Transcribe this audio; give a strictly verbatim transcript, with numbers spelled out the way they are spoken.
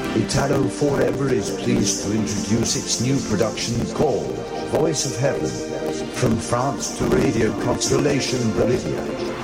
Italo Forever is pleased to introduce its new production called Voice of Heaven, from France to Radio Constellation Bolivia.